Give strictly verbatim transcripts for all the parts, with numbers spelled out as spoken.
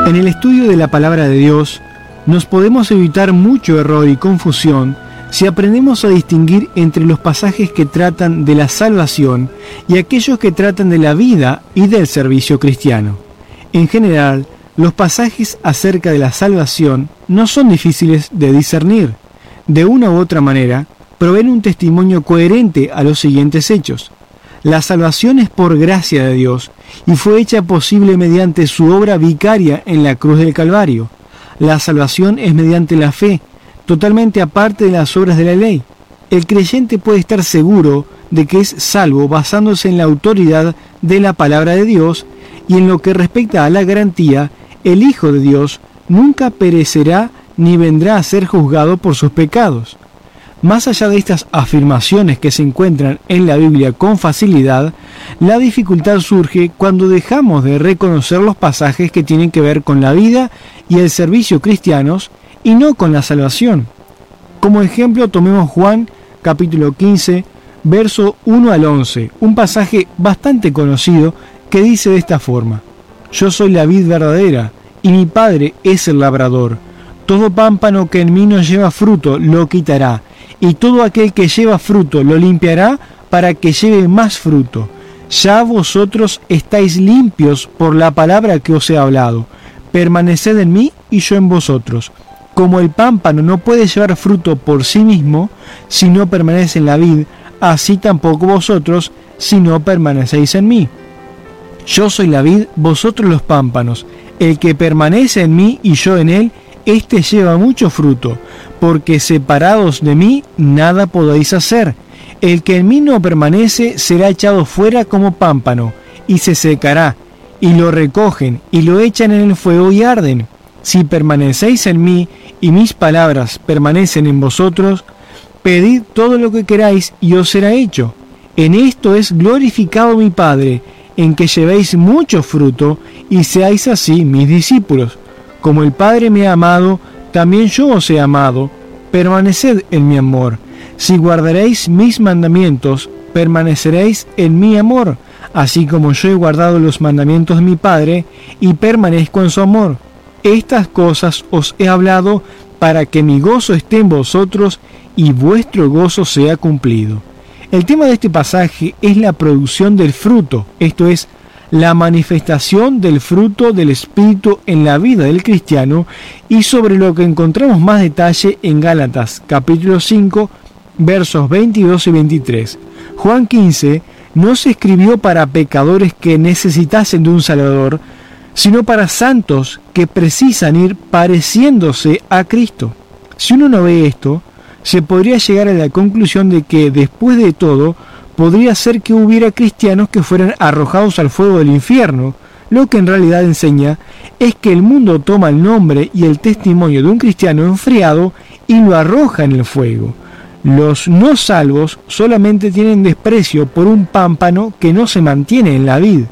En el estudio de la palabra de Dios, nos podemos evitar mucho error y confusión si aprendemos a distinguir entre los pasajes que tratan de la salvación y aquellos que tratan de la vida y del servicio cristiano. En general, los pasajes acerca de la salvación no son difíciles de discernir. De una u otra manera, proveen un testimonio coherente a los siguientes hechos. La salvación es por gracia de Dios y fue hecha posible mediante su obra vicaria en la cruz del Calvario. La salvación es mediante la fe, totalmente aparte de las obras de la ley. El creyente puede estar seguro de que es salvo basándose en la autoridad de la palabra de Dios, y en lo que respecta a la garantía, el Hijo de Dios nunca perecerá ni vendrá a ser juzgado por sus pecados. Más allá de estas afirmaciones que se encuentran en la Biblia con facilidad, la dificultad surge cuando dejamos de reconocer los pasajes que tienen que ver con la vida y el servicio cristianos y no con la salvación. Como ejemplo, tomemos Juan capítulo quince, verso uno al once, un pasaje bastante conocido que dice de esta forma: Yo soy la vid verdadera, y mi Padre es el labrador. Todo pámpano que en mí no lleva fruto lo quitará, y todo aquel que lleva fruto lo limpiará para que lleve más fruto. Ya vosotros estáis limpios por la palabra que os he hablado. Permaneced en mí y yo en vosotros. Como el pámpano no puede llevar fruto por sí mismo si no permanece en la vid, así tampoco vosotros si no permanecéis en mí. Yo soy la vid, vosotros los pámpanos. El que permanece en mí y yo en él, éste lleva mucho fruto, porque separados de mí nada podéis hacer. El que en mí no permanece será echado fuera como pámpano, y se secará, y lo recogen, y lo echan en el fuego y arden. Si permanecéis en mí, y mis palabras permanecen en vosotros, pedid todo lo que queráis, y os será hecho. En esto es glorificado mi Padre, en que llevéis mucho fruto, y seáis así mis discípulos. Como el Padre me ha amado, también yo os he amado. Permaneced en mi amor. Si guardaréis mis mandamientos, permaneceréis en mi amor, así como yo he guardado los mandamientos de mi Padre, y permanezco en su amor. Estas cosas os he hablado para que mi gozo esté en vosotros y vuestro gozo sea cumplido. El tema de este pasaje es la producción del fruto, esto es, la manifestación del fruto del Espíritu en la vida del cristiano, y sobre lo que encontramos más detalle en Gálatas capítulo cinco, versos veintidós y veintitrés. Juan quince no se escribió para pecadores que necesitasen de un Salvador, sino para santos que precisan ir pareciéndose a Cristo. Si uno no ve esto, se podría llegar a la conclusión de que, después de todo, podría ser que hubiera cristianos que fueran arrojados al fuego del infierno. Lo que en realidad enseña es que el mundo toma el nombre y el testimonio de un cristiano enfriado y lo arroja en el fuego. Los no salvos solamente tienen desprecio por un pámpano que no se mantiene en la vid.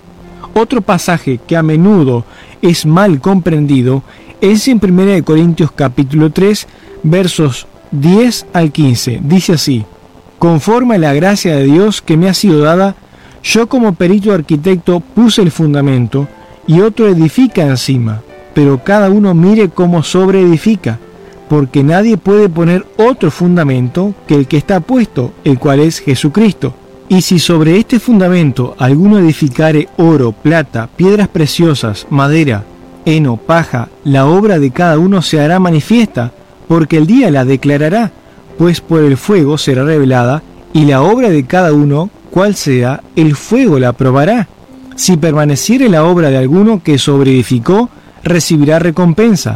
Otro pasaje que a menudo es mal comprendido es en primera de Corintios capítulo tres, versos diez al quince. Dice así: Conforme a la gracia de Dios que me ha sido dada, yo como perito arquitecto puse el fundamento, y otro edifica encima, pero cada uno mire cómo sobreedifica, porque nadie puede poner otro fundamento que el que está puesto, el cual es Jesucristo. Y si sobre este fundamento alguno edificare oro, plata, piedras preciosas, madera, heno, paja, la obra de cada uno se hará manifiesta, porque el día la declarará, pues por el fuego será revelada, y la obra de cada uno, cual sea, el fuego la probará. Si permaneciere la obra de alguno que sobreedificó, recibirá recompensa.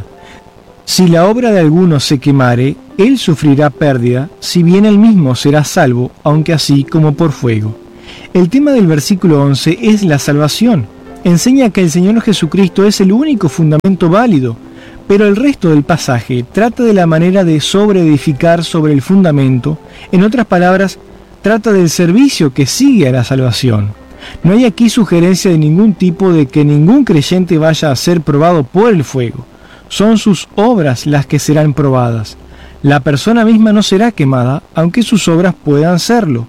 Si la obra de alguno se quemare, él sufrirá pérdida, si bien él mismo será salvo, aunque así como por fuego. El tema del versículo once es la salvación. Enseña que el Señor Jesucristo es el único fundamento válido, pero el resto del pasaje trata de la manera de sobreedificar sobre el fundamento. En otras palabras, trata del servicio que sigue a la salvación. No hay aquí sugerencia de ningún tipo de que ningún creyente vaya a ser probado por el fuego. Son sus obras las que serán probadas. La persona misma no será quemada, aunque sus obras puedan serlo.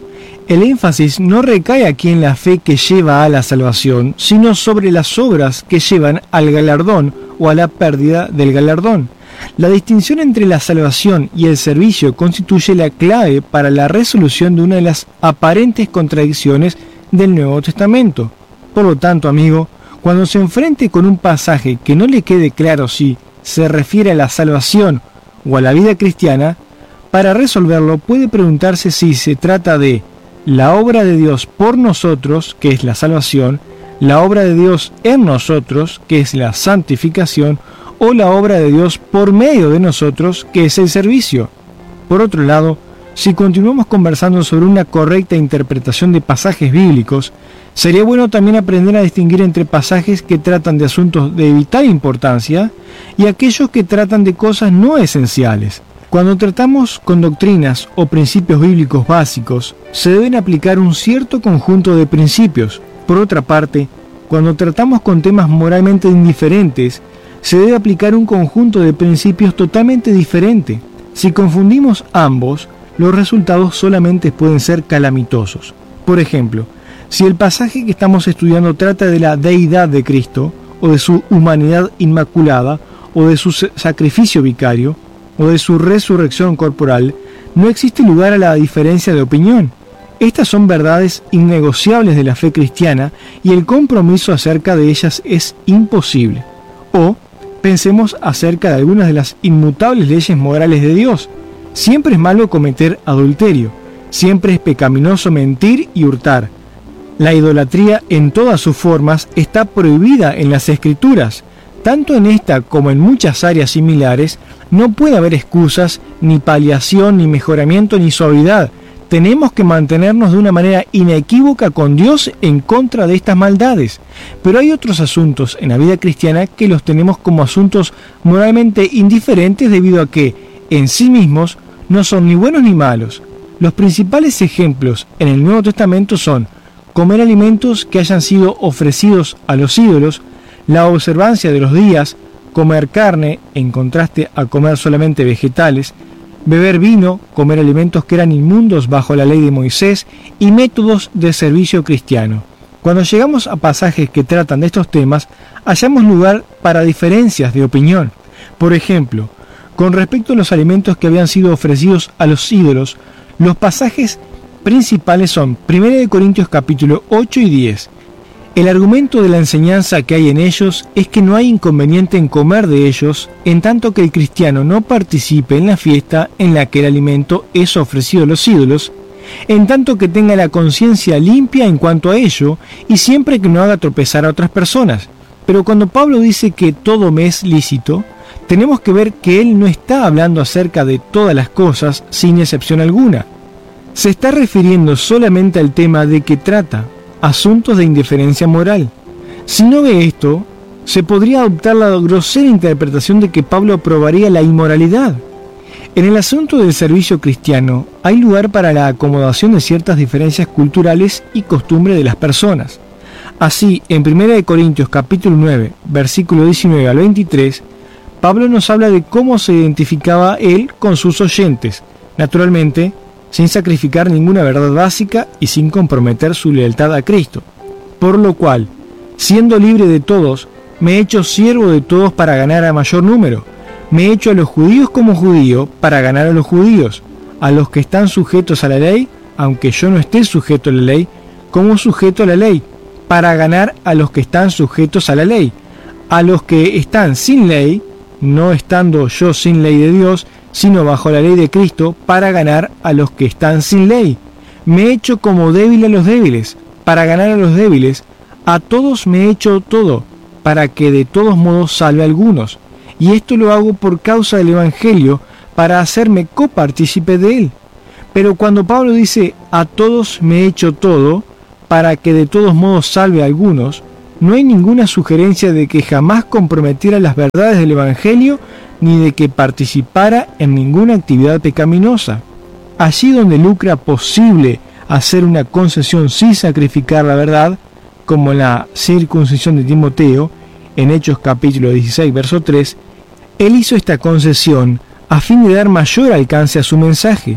El énfasis no recae aquí en la fe que lleva a la salvación, sino sobre las obras que llevan al galardón o a la pérdida del galardón. La distinción entre la salvación y el servicio constituye la clave para la resolución de una de las aparentes contradicciones del Nuevo Testamento. Por lo tanto, amigo, cuando se enfrente con un pasaje que no le quede claro si se refiere a la salvación o a la vida cristiana, para resolverlo puede preguntarse si se trata de la obra de Dios por nosotros, que es la salvación, la obra de Dios en nosotros, que es la santificación, o la obra de Dios por medio de nosotros, que es el servicio. Por otro lado, si continuamos conversando sobre una correcta interpretación de pasajes bíblicos, sería bueno también aprender a distinguir entre pasajes que tratan de asuntos de vital importancia y aquellos que tratan de cosas no esenciales. Cuando tratamos con doctrinas o principios bíblicos básicos, se deben aplicar un cierto conjunto de principios. Por otra parte, cuando tratamos con temas moralmente indiferentes, se debe aplicar un conjunto de principios totalmente diferente. Si confundimos ambos, los resultados solamente pueden ser calamitosos. Por ejemplo, si el pasaje que estamos estudiando trata de la deidad de Cristo, o de su humanidad inmaculada, o de su sacrificio vicario, o de su resurrección corporal, no existe lugar a la diferencia de opinión. Estas son verdades innegociables de la fe cristiana y el compromiso acerca de ellas es imposible. O pensemos acerca de algunas de las inmutables leyes morales de Dios. Siempre es malo cometer adulterio, siempre es pecaminoso mentir y hurtar. La idolatría en todas sus formas está prohibida en las Escrituras. Tanto en esta como en muchas áreas similares, no puede haber excusas, ni paliación, ni mejoramiento, ni suavidad. Tenemos que mantenernos de una manera inequívoca con Dios en contra de estas maldades. Pero hay otros asuntos en la vida cristiana que los tenemos como asuntos moralmente indiferentes debido a que, en sí mismos, no son ni buenos ni malos. Los principales ejemplos en el Nuevo Testamento son comer alimentos que hayan sido ofrecidos a los ídolos, la observancia de los días, comer carne en contraste a comer solamente vegetales, beber vino, comer alimentos que eran inmundos bajo la ley de Moisés y métodos de servicio cristiano. Cuando llegamos a pasajes que tratan de estos temas, hallamos lugar para diferencias de opinión. Por ejemplo, con respecto a los alimentos que habían sido ofrecidos a los ídolos, los pasajes principales son primera de Corintios capítulo ocho y diez. El argumento de la enseñanza que hay en ellos es que no hay inconveniente en comer de ellos, en tanto que el cristiano no participe en la fiesta en la que el alimento es ofrecido a los ídolos, en tanto que tenga la conciencia limpia en cuanto a ello, y siempre que no haga tropezar a otras personas. Pero cuando Pablo dice que todo me es lícito, tenemos que ver que él no está hablando acerca de todas las cosas sin excepción alguna. Se está refiriendo solamente al tema de que trata asuntos de indiferencia moral. Si no ve esto, se podría adoptar la grosera interpretación de que Pablo aprobaría la inmoralidad. En el asunto del servicio cristiano, hay lugar para la acomodación de ciertas diferencias culturales y costumbres de las personas. Así, en primera de Corintios capítulo nueve, versículo diecinueve al veintitrés, Pablo nos habla de cómo se identificaba él con sus oyentes, naturalmente, sin sacrificar ninguna verdad básica y sin comprometer su lealtad a Cristo. Por lo cual, siendo libre de todos, me he hecho siervo de todos para ganar a mayor número. Me he hecho a los judíos como judío para ganar a los judíos, a los que están sujetos a la ley, aunque yo no esté sujeto a la ley, como sujeto a la ley, para ganar a los que están sujetos a la ley, a los que están sin ley, no estando yo sin ley de Dios, sino bajo la ley de Cristo, para ganar a los que están sin ley. Me he hecho como débil a los débiles, para ganar a los débiles. A todos me he hecho todo, para que de todos modos salve a algunos. Y esto lo hago por causa del Evangelio, para hacerme copartícipe de él. Pero cuando Pablo dice, a todos me he hecho todo, para que de todos modos salve a algunos, no hay ninguna sugerencia de que jamás comprometiera las verdades del Evangelio, ni de que participara en ninguna actividad pecaminosa. Allí donde lucra posible hacer una concesión sin sacrificar la verdad, como la circuncisión de Timoteo, en Hechos capítulo dieciséis, verso tres, él hizo esta concesión a fin de dar mayor alcance a su mensaje.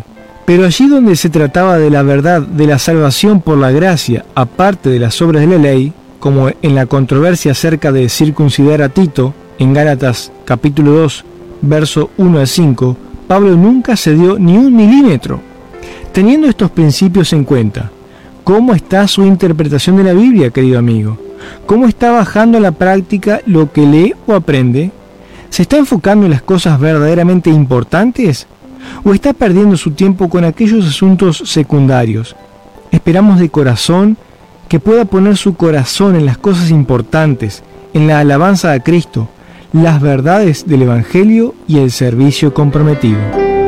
Pero allí donde se trataba de la verdad de la salvación por la gracia, aparte de las obras de la ley, como en la controversia acerca de circuncidar a Tito, en Gálatas capítulo dos, verso uno al cinco, Pablo nunca cedió ni un milímetro. Teniendo estos principios en cuenta, ¿cómo está su interpretación de la Biblia, querido amigo? ¿Cómo está bajando a la práctica lo que lee o aprende? ¿Se está enfocando en las cosas verdaderamente importantes? ¿O está perdiendo su tiempo con aquellos asuntos secundarios? Esperamos de corazón que pueda poner su corazón en las cosas importantes, en la alabanza a Cristo, las verdades del Evangelio y el servicio comprometido.